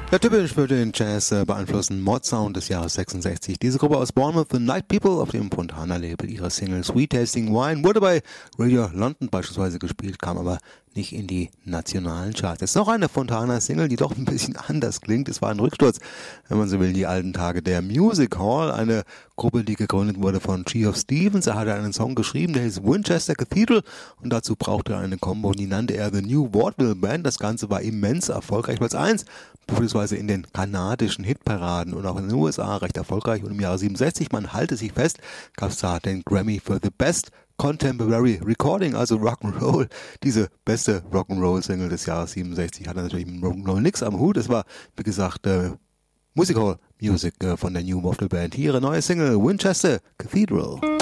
Ja, typisch für den Jazz beeinflussten Mod-Sound des Jahres 66. Diese Gruppe aus Bournemouth, The Night People, auf dem Fontana-Label ihrer Single Sweet Tasting Wine, wurde bei Radio London beispielsweise gespielt, kam aber nicht in die nationalen Charts. Jetzt noch eine Fontana-Single, die doch ein bisschen anders klingt. Es war ein Rücksturz, wenn man so will, die alten Tage der Music Hall, eine Gruppe, die gegründet wurde von Geoff Stevens. Er hatte einen Song geschrieben, der hieß Winchester Cathedral, und dazu brauchte er eine Combo, die nannte er The New Vaudeville Band. Das Ganze war immens erfolgreich. Platz 1, beispielsweise in den kanadischen Hitparaden und auch in den USA recht erfolgreich. Und im Jahre 67, man halte sich fest, gab es da den Grammy für the Best Contemporary Recording, also Rock'n'Roll. Diese beste Rock'n'Roll-Single des Jahres 67 hatte natürlich mit Rock'n'Roll nichts am Hut. Es war, wie gesagt, Music Hall Music von der New Vaudeville Band. Hier ihre neue Single Winchester Cathedral.